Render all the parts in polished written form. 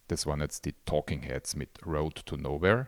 Das waren jetzt die Talking Heads mit Road to Nowhere.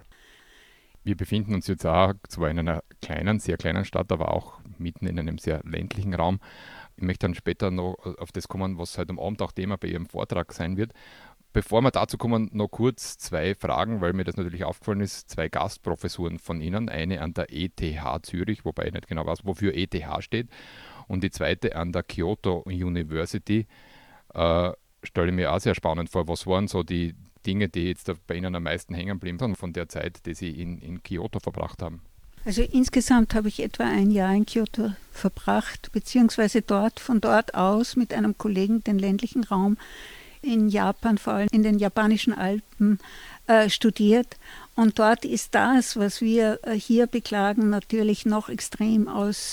Wir befinden uns jetzt auch zwar in einer kleinen, sehr kleinen Stadt, aber auch mitten in einem sehr ländlichen Raum. Ich möchte dann später noch auf das kommen, was heute am Abend auch Thema bei Ihrem Vortrag sein wird. Bevor wir dazu kommen, noch kurz zwei Fragen, weil mir das natürlich aufgefallen ist. Zwei Gastprofessuren von Ihnen. Eine an der ETH Zürich, wobei ich nicht genau weiß, wofür ETH steht. Und die zweite an der Kyoto University. Äh, Stelle ich mir auch sehr spannend vor. Was waren so die Dinge, die jetzt bei Ihnen am meisten hängen blieben von der Zeit, die Sie in Kyoto verbracht haben? Also insgesamt habe ich etwa ein Jahr in Kyoto verbracht, beziehungsweise von dort aus mit einem Kollegen den ländlichen Raum in Japan, vor allem in den japanischen Alpen, studiert. Und dort ist das, was wir hier beklagen, natürlich noch extrem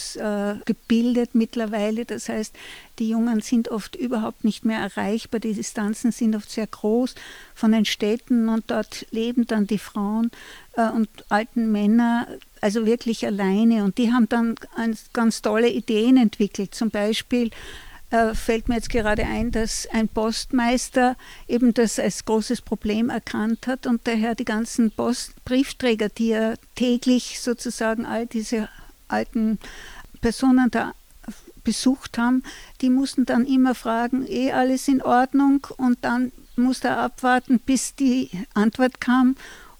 ausgebildet mittlerweile. Das heißt, die Jungen sind oft überhaupt nicht mehr erreichbar. Die Distanzen sind oft sehr groß von den Städten und dort leben dann die Frauen und alten Männer also wirklich alleine. Und die haben dann ganz tolle Ideen entwickelt. Zum Beispiel fällt mir jetzt gerade ein, dass ein Postmeister eben das als großes Problem erkannt hat und daher die ganzen Briefträger, die er täglich sozusagen all diese alten Personen da besucht haben, die mussten dann immer fragen, alles in Ordnung, und dann musste er abwarten, bis die Antwort kam.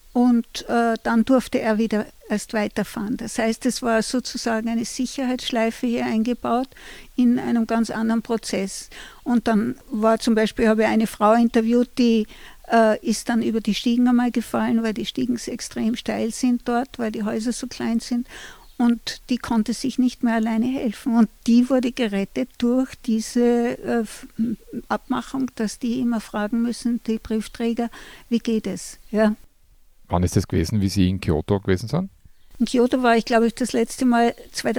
Und dann durfte er wieder erst weiterfahren. Das heißt, es war sozusagen eine Sicherheitsschleife hier eingebaut in einem ganz anderen Prozess. Und dann war zum Beispiel, habe ich eine Frau interviewt, die ist dann über die Stiegen einmal gefallen, weil die Stiegen extrem steil sind dort, weil die Häuser so klein sind. Und die konnte sich nicht mehr alleine helfen. Und die wurde gerettet durch diese Abmachung, dass die immer fragen müssen, die Briefträger, wie geht es? Ja. Wann ist das gewesen, wie Sie in Kyoto gewesen sind? In Kyoto war ich, glaube ich, das letzte Mal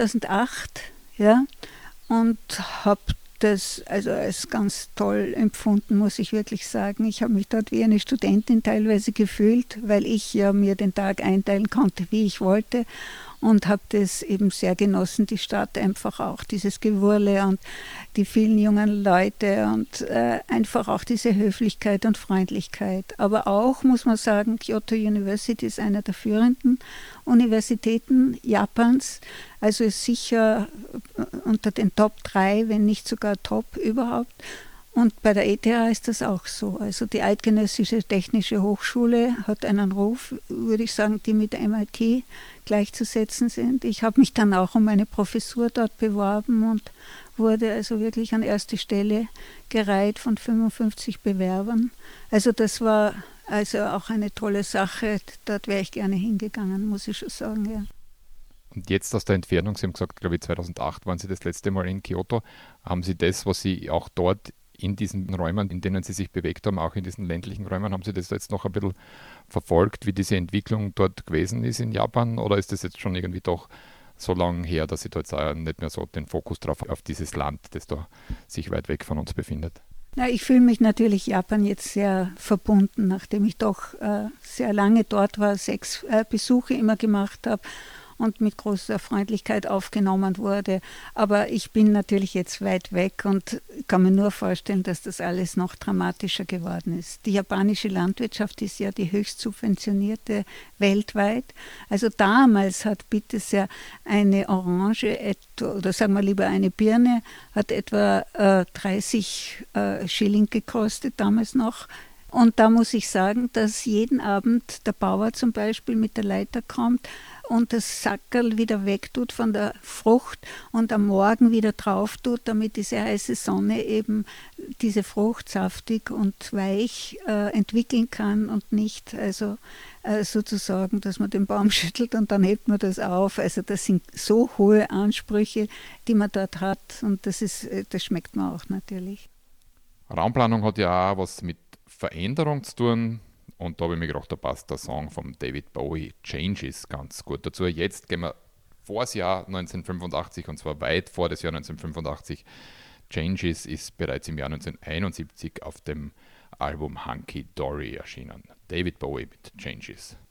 2008, ja, und habe das also als ganz toll empfunden, muss ich wirklich sagen. Ich habe mich dort wie eine Studentin teilweise gefühlt, weil ich ja mir den Tag einteilen konnte, wie ich wollte, und habe das eben sehr genossen, die Stadt einfach auch, dieses Gewurle und die vielen jungen Leute und einfach auch diese Höflichkeit und Freundlichkeit. Aber auch, muss man sagen, Kyoto University ist einer der führenden Universitäten Japans, also ist sicher unter den Top 3, wenn nicht sogar Top überhaupt. Und bei der ETH ist das auch so. Also die Eidgenössische Technische Hochschule hat einen Ruf, würde ich sagen, die mit der MIT gleichzusetzen sind. Ich habe mich dann auch um eine Professur dort beworben und wurde also wirklich an erste Stelle gereiht von 55 Bewerbern. Also das war also auch eine tolle Sache. Dort wäre ich gerne hingegangen, muss ich schon sagen, ja. Und jetzt aus der Entfernung, Sie haben gesagt, glaube ich 2008 waren Sie das letzte Mal in Kyoto. Haben Sie das, was Sie auch dort in diesen Räumen, in denen Sie sich bewegt haben, auch in diesen ländlichen Räumen, haben Sie das jetzt noch ein bisschen verfolgt, wie diese Entwicklung dort gewesen ist in Japan? Oder ist das jetzt schon irgendwie doch so lange her, dass Sie da jetzt auch nicht mehr so den Fokus drauf auf dieses Land, das da sich weit weg von uns befindet? Na, ich fühle mich natürlich Japan jetzt sehr verbunden, nachdem ich doch sehr lange dort war, 6 Besuche immer gemacht habe und mit großer Freundlichkeit aufgenommen wurde. Aber ich bin natürlich jetzt weit weg und kann mir nur vorstellen, dass das alles noch dramatischer geworden ist. Die japanische Landwirtschaft ist ja die höchst subventionierte weltweit. Also damals hat bitte sehr eine Orange, oder sagen wir lieber eine Birne, hat etwa 30 Schilling gekostet, damals noch. Und da muss ich sagen, dass jeden Abend der Bauer zum Beispiel mit der Leiter kommt und das Sackerl wieder wegtut von der Frucht und am Morgen wieder drauf tut, damit diese heiße Sonne eben diese Frucht saftig und weich entwickeln kann und nicht also sozusagen, dass man den Baum schüttelt und dann hebt man das auf. Also das sind so hohe Ansprüche, die man dort hat, und das schmeckt man auch natürlich. Raumplanung hat ja auch was mit Veränderung zu tun. Und da habe ich mir gedacht, da passt der Song von David Bowie, Changes, ganz gut dazu. Jetzt gehen wir vor das Jahr 1985, und zwar weit vor das Jahr 1985. Changes ist bereits im Jahr 1971 auf dem Album Hunky Dory erschienen. David Bowie mit Changes.